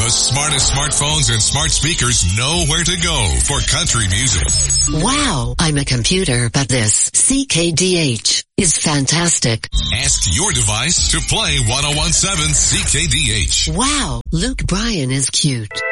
The smartest smartphones and smart speakers know where to go for country music. Wow, I'm a computer, but this CKDH is fantastic. Ask your device to play 1017 CKDH. Wow, Luke Bryan is cute.